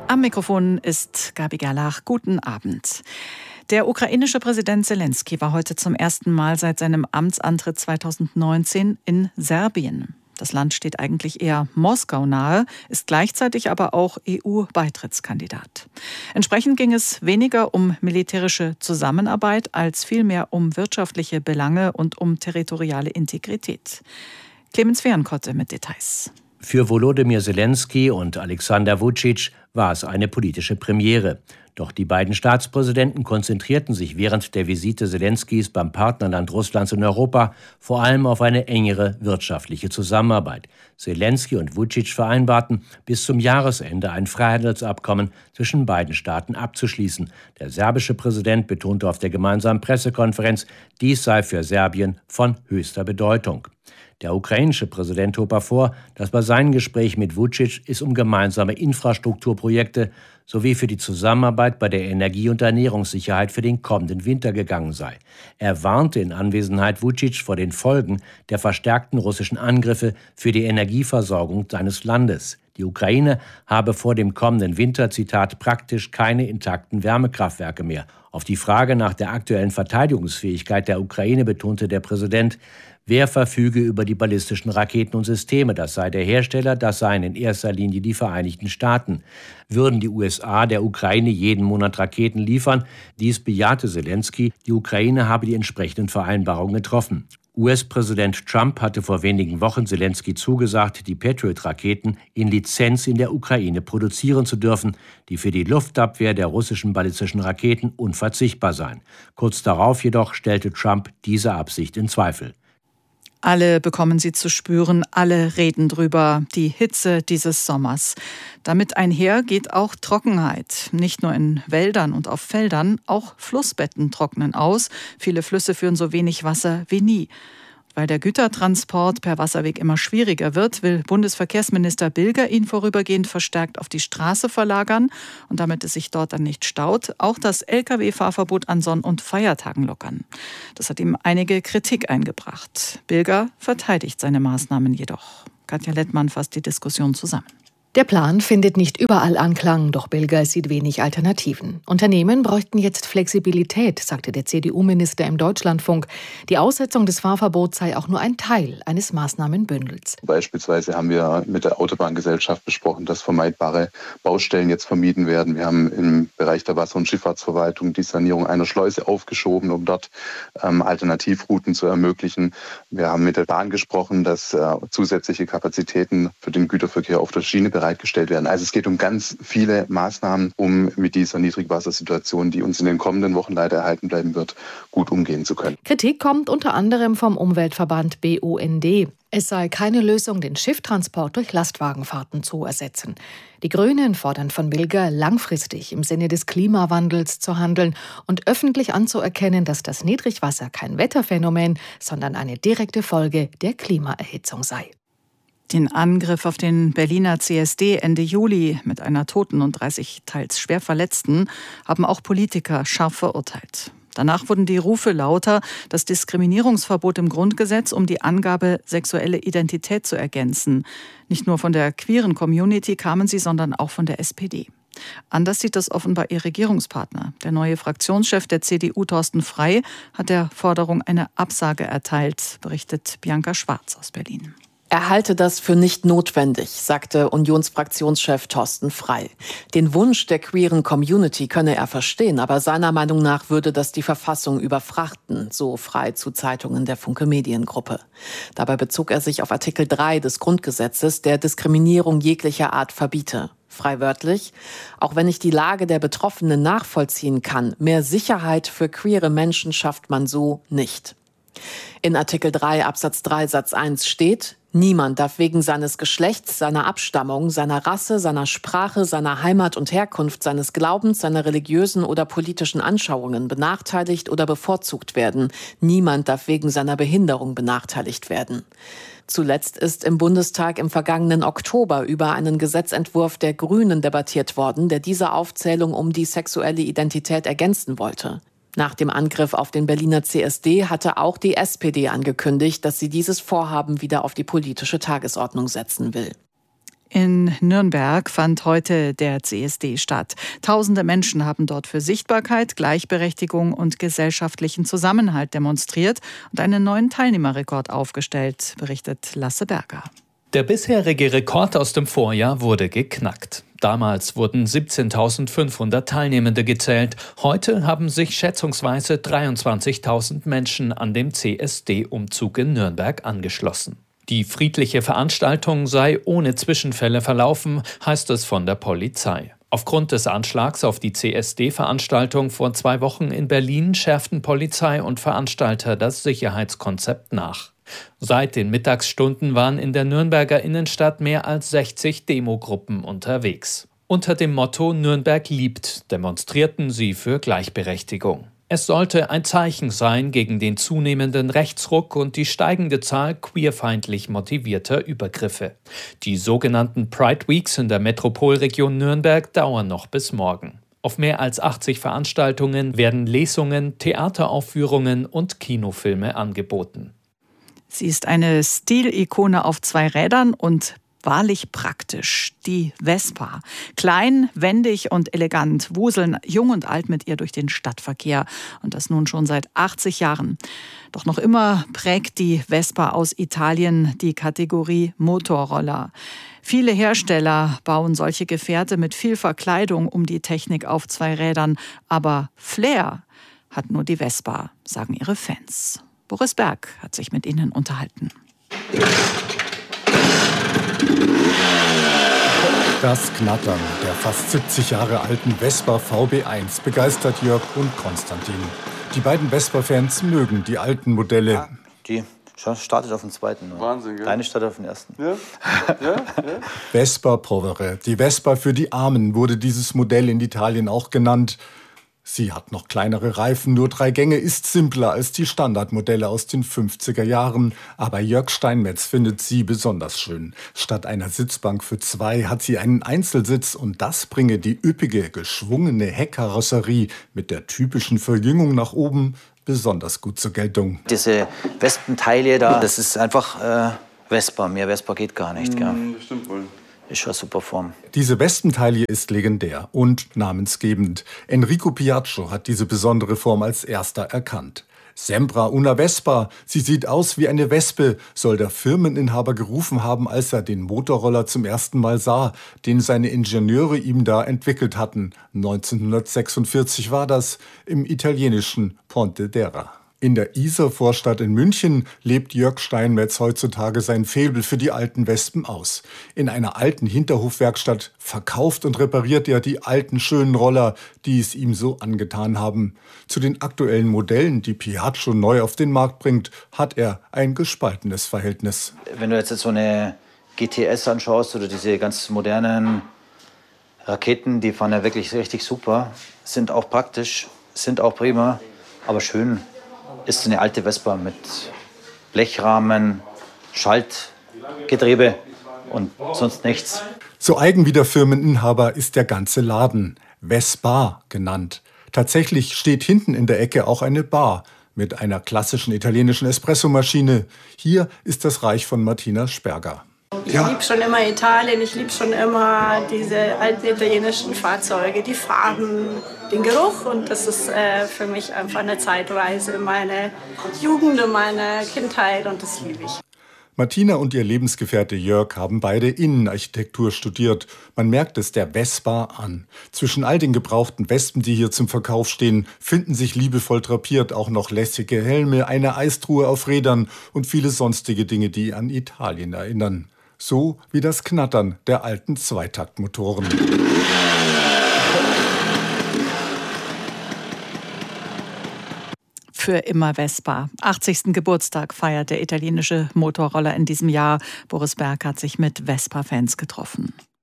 Am Mikrofon ist Gabi Gerlach. Guten Abend. Der ukrainische Präsident Selenskyj war heute zum ersten Mal seit seinem Amtsantritt 2019 in Serbien. Das Land steht eigentlich eher Moskau nahe, ist gleichzeitig aber auch EU-Beitrittskandidat. Entsprechend ging es weniger um militärische Zusammenarbeit als vielmehr um wirtschaftliche Belange und um territoriale Integrität. Clemens Fehrenkotte mit Details. Für Volodymyr Selenskyj und Alexander Vučić war es eine politische Premiere. Doch die beiden Staatspräsidenten konzentrierten sich während der Visite Selenskys beim Partnerland Russlands in Europa vor allem auf eine engere wirtschaftliche Zusammenarbeit. Selenskyj und Vučić vereinbarten, bis zum Jahresende ein Freihandelsabkommen zwischen beiden Staaten abzuschließen. Der serbische Präsident betonte auf der gemeinsamen Pressekonferenz, dies sei für Serbien von höchster Bedeutung. Der ukrainische Präsident hob hervor, dass bei seinem Gespräch mit Vučić es um gemeinsame Infrastrukturprojekte sowie für die Zusammenarbeit bei der Energie- und Ernährungssicherheit für den kommenden Winter gegangen sei. Er warnte in Anwesenheit Vučić vor den Folgen der verstärkten russischen Angriffe für die Energieversorgung seines Landes. Die Ukraine habe vor dem kommenden Winter, Zitat, praktisch keine intakten Wärmekraftwerke mehr. Auf die Frage nach der aktuellen Verteidigungsfähigkeit der Ukraine betonte der Präsident, wer verfüge über die ballistischen Raketen und Systeme? Das sei der Hersteller, das seien in erster Linie die Vereinigten Staaten. Würden die USA der Ukraine jeden Monat Raketen liefern? Dies bejahte Selenskyj. Die Ukraine habe die entsprechenden Vereinbarungen getroffen. US-Präsident Trump hatte vor wenigen Wochen Selenskyj zugesagt, die Patriot-Raketen in Lizenz in der Ukraine produzieren zu dürfen, die für die Luftabwehr der russischen ballistischen Raketen unverzichtbar seien. Kurz darauf jedoch stellte Trump diese Absicht in Zweifel. Alle bekommen sie zu spüren, alle reden drüber, die Hitze dieses Sommers. Damit einher geht auch Trockenheit. Nicht nur in Wäldern und auf Feldern, auch Flussbetten trocknen aus. Viele Flüsse führen so wenig Wasser wie nie. Weil der Gütertransport per Wasserweg immer schwieriger wird, will Bundesverkehrsminister Bilger ihn vorübergehend verstärkt auf die Straße verlagern und damit es sich dort dann nicht staut, auch das Lkw-Fahrverbot an Sonn- und Feiertagen lockern. Das hat ihm einige Kritik eingebracht. Bilger verteidigt seine Maßnahmen jedoch. Katja Lettmann fasst die Diskussion zusammen. Der Plan findet nicht überall Anklang, doch Bilger sieht wenig Alternativen. Unternehmen bräuchten jetzt Flexibilität, sagte der CDU-Minister im Deutschlandfunk. Die Aussetzung des Fahrverbots sei auch nur ein Teil eines Maßnahmenbündels. Beispielsweise haben wir mit der Autobahngesellschaft besprochen, dass vermeidbare Baustellen jetzt vermieden werden. Wir haben im Bereich der Wasser- und Schifffahrtsverwaltung die Sanierung einer Schleuse aufgeschoben, um dort Alternativrouten zu ermöglichen. Wir haben mit der Bahn gesprochen, dass zusätzliche Kapazitäten für den Güterverkehr auf der Schiene bereitgestellt werden. Also es geht um ganz viele Maßnahmen, um mit dieser Niedrigwassersituation, die uns in den kommenden Wochen leider erhalten bleiben wird, gut umgehen zu können. Kritik kommt unter anderem vom Umweltverband BUND. Es sei keine Lösung, den Schifftransport durch Lastwagenfahrten zu ersetzen. Die Grünen fordern von Bilger, langfristig im Sinne des Klimawandels zu handeln und öffentlich anzuerkennen, dass das Niedrigwasser kein Wetterphänomen, sondern eine direkte Folge der Klimaerhitzung sei. Den Angriff auf den Berliner CSD Ende Juli mit einer Toten und 30 teils schwer Verletzten haben auch Politiker scharf verurteilt. Danach wurden die Rufe lauter, das Diskriminierungsverbot im Grundgesetz um die Angabe sexuelle Identität zu ergänzen. Nicht nur von der queeren Community kamen sie, sondern auch von der SPD. Anders sieht das offenbar ihr Regierungspartner. Der neue Fraktionschef der CDU, Thorsten Frey, hat der Forderung eine Absage erteilt, berichtet Bianca Schwarz aus Berlin. Er halte das für nicht notwendig, sagte Unionsfraktionschef Thorsten Frey. Den Wunsch der queeren Community könne er verstehen, aber seiner Meinung nach würde das die Verfassung überfrachten, so Frey zu Zeitungen der Funke Mediengruppe. Dabei bezog er sich auf Artikel 3 des Grundgesetzes, der Diskriminierung jeglicher Art verbiete. Frei wörtlich: Auch wenn ich die Lage der Betroffenen nachvollziehen kann, mehr Sicherheit für queere Menschen schafft man so nicht. In Artikel 3 Absatz 3 Satz 1 steht: Niemand darf wegen seines Geschlechts, seiner Abstammung, seiner Rasse, seiner Sprache, seiner Heimat und Herkunft, seines Glaubens, seiner religiösen oder politischen Anschauungen benachteiligt oder bevorzugt werden. Niemand darf wegen seiner Behinderung benachteiligt werden. Zuletzt ist im Bundestag im vergangenen Oktober über einen Gesetzentwurf der Grünen debattiert worden, der diese Aufzählung um die sexuelle Identität ergänzen wollte. Nach dem Angriff auf den Berliner CSD hatte auch die SPD angekündigt, dass sie dieses Vorhaben wieder auf die politische Tagesordnung setzen will. In Nürnberg fand heute der CSD statt. Tausende Menschen haben dort für Sichtbarkeit, Gleichberechtigung und gesellschaftlichen Zusammenhalt demonstriert und einen neuen Teilnehmerrekord aufgestellt, berichtet Lasse Berger. Der bisherige Rekord aus dem Vorjahr wurde geknackt. Damals wurden 17.500 Teilnehmende gezählt. Heute haben sich schätzungsweise 23.000 Menschen an dem CSD-Umzug in Nürnberg angeschlossen. Die friedliche Veranstaltung sei ohne Zwischenfälle verlaufen, heißt es von der Polizei. Aufgrund des Anschlags auf die CSD-Veranstaltung vor 2 Wochen in Berlin schärften Polizei und Veranstalter das Sicherheitskonzept nach. Seit den Mittagsstunden waren in der Nürnberger Innenstadt mehr als 60 Demogruppen unterwegs. Unter dem Motto »Nürnberg liebt« demonstrierten sie für Gleichberechtigung. Es sollte ein Zeichen sein gegen den zunehmenden Rechtsruck und die steigende Zahl queerfeindlich motivierter Übergriffe. Die sogenannten Pride Weeks in der Metropolregion Nürnberg dauern noch bis morgen. Auf mehr als 80 Veranstaltungen werden Lesungen, Theateraufführungen und Kinofilme angeboten. Sie ist eine Stilikone auf 2 Rädern und wahrlich praktisch, die Vespa. Klein, wendig und elegant wuseln Jung und Alt mit ihr durch den Stadtverkehr. Und das nun schon seit 80 Jahren. Doch noch immer prägt die Vespa aus Italien die Kategorie Motorroller. Viele Hersteller bauen solche Gefährte mit viel Verkleidung um die Technik auf 2 Rädern. Aber Flair hat nur die Vespa, sagen ihre Fans. Boris Berg hat sich mit ihnen unterhalten. Das Knattern der fast 70 Jahre alten Vespa VB1 begeistert Jörg und Konstantin. Die beiden Vespa-Fans mögen die alten Modelle. Ja, die startet auf dem 2. Wahnsinn, gell? Deine startet auf dem 1. Ja. Vespa Povere, die Vespa für die Armen, wurde dieses Modell in Italien auch genannt. Sie hat noch kleinere Reifen, nur 3 Gänge, ist simpler als die Standardmodelle aus den 50er Jahren. Aber Jörg Steinmetz findet sie besonders schön. Statt einer Sitzbank für 2 hat sie einen Einzelsitz und das bringe die üppige, geschwungene Heckkarosserie mit der typischen Verjüngung nach oben besonders gut zur Geltung. Diese Wespenteile da, das ist einfach Vespa. Mehr Vespa geht gar nicht. Gell? Das stimmt wohl. Ist schon eine super Form. Diese Wespentaille ist legendär und namensgebend. Enrico Piaccio hat diese besondere Form als erster erkannt. Sembra una Vespa, sie sieht aus wie eine Wespe, soll der Firmeninhaber gerufen haben, als er den Motorroller zum ersten Mal sah, den seine Ingenieure ihm da entwickelt hatten. 1946 war das, im italienischen Pontedera. In der Isar-Vorstadt in München lebt Jörg Steinmetz heutzutage sein Faible für die alten Wespen aus. In einer alten Hinterhofwerkstatt verkauft und repariert er die alten schönen Roller, die es ihm so angetan haben. Zu den aktuellen Modellen, die Piaggio neu auf den Markt bringt, hat er ein gespaltenes Verhältnis. Wenn du jetzt so eine GTS anschaust oder diese ganz modernen Raketen, die fahren ja wirklich richtig super, sind auch praktisch, sind auch prima, aber schön ist eine alte Vespa mit Blechrahmen, Schaltgetriebe und sonst nichts. So eigen wie der Firmeninhaber ist der ganze Laden, Vespa genannt. Tatsächlich steht hinten in der Ecke auch eine Bar mit einer klassischen italienischen Espressomaschine. Hier ist das Reich von Martina Sperger. Ich liebe schon immer Italien, ich liebe schon immer diese alten italienischen Fahrzeuge, die Farben, den Geruch. Und das ist für mich einfach eine Zeitreise in meine Jugend, in meine Kindheit und das liebe ich. Martina und ihr Lebensgefährte Jörg haben beide Innenarchitektur studiert. Man merkt es der Vespa an. Zwischen all den gebrauchten Wespen, die hier zum Verkauf stehen, finden sich liebevoll drapiert auch noch lässige Helme, eine Eistruhe auf Rädern und viele sonstige Dinge, die an Italien erinnern. So wie das Knattern der alten Zweitaktmotoren. Für immer Vespa. 80. Geburtstag feiert der italienische Motorroller in diesem Jahr. Boris Berg hat sich mit Vespa-Fans getroffen.